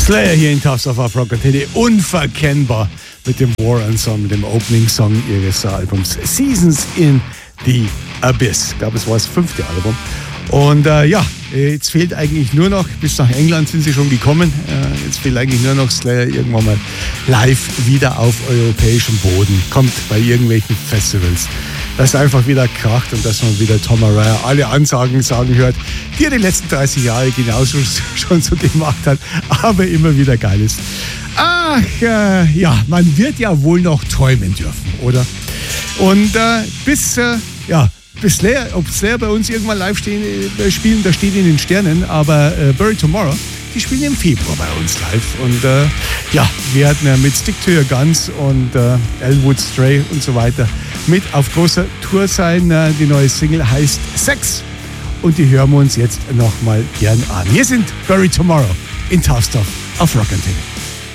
Slayer hier in Tough Stuff auf Rock Antenne, unverkennbar mit dem War Ensemble, dem Opening Song ihres Albums Seasons in the Abyss. Ich glaube, es war das 5. Album. Und jetzt fehlt eigentlich nur noch, bis nach England sind sie schon gekommen, jetzt fehlt eigentlich nur noch Slayer irgendwann mal live wieder auf europäischem Boden, kommt bei irgendwelchen Festivals. Dass einfach wieder kracht und dass man wieder Tom Araya alle Ansagen sagen hört, die er die letzten 30 Jahre genauso schon so gemacht hat, aber immer wieder geil ist. Ach, man wird ja wohl noch träumen dürfen, oder? Und bis Slayer, ob Slayer bei uns irgendwann live spielen, da steht in den Sternen, aber Buried Tomorrow, die spielen im Februar bei uns live. Und wir hatten mit Stick to Your Guns und Elwood Stray und so weiter mit auf großer Tour sein. Die neue Single heißt Sex und die hören wir uns jetzt nochmal gern an. Hier sind Buried Tomorrow in Tough Stuff auf Rock Antenne.